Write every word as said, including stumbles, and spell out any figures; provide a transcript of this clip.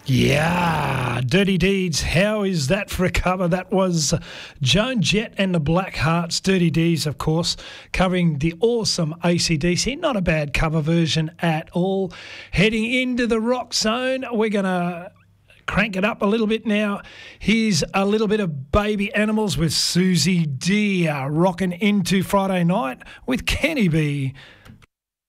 Yeah, Dirty Deeds. How is that for a cover? That was Joan Jett and the Black Hearts. Dirty Deeds, of course, covering the awesome A C D C. Not a bad cover version at all. Heading into the rock zone, we're going to crank it up a little bit now. Here's a little bit of Baby Animals with Susie D, uh, rocking into Friday night with Kenny B.